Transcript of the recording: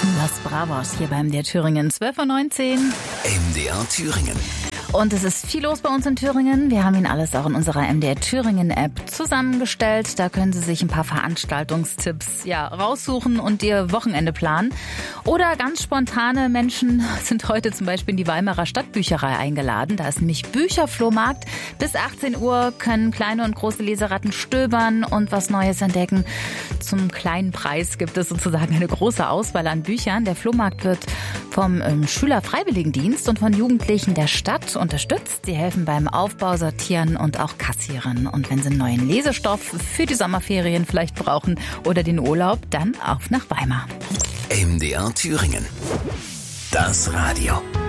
Los Bravos hier beim MDR Thüringen, 12:19 Uhr. MDR Thüringen. Und es ist viel los bei uns in Thüringen. Wir haben Ihnen alles auch in unserer MDR Thüringen App zusammengestellt. Da können Sie sich ein paar Veranstaltungstipps raussuchen und Ihr Wochenende planen. Oder ganz spontane Menschen sind heute zum Beispiel in die Weimarer Stadtbücherei eingeladen. Da ist nämlich Bücherflohmarkt. Bis 18 Uhr können kleine und große Leseratten stöbern und was Neues entdecken. Zum kleinen Preis gibt es sozusagen eine große Auswahl an Büchern. Der Flohmarkt wird vom Schülerfreiwilligendienst und von Jugendlichen der Stadt unterstützt. Sie helfen beim Aufbau, Sortieren und auch Kassieren. Und wenn Sie einen neuen Lesestoff für die Sommerferien vielleicht brauchen oder den Urlaub, dann auf nach Weimar. MDR Thüringen. Das Radio.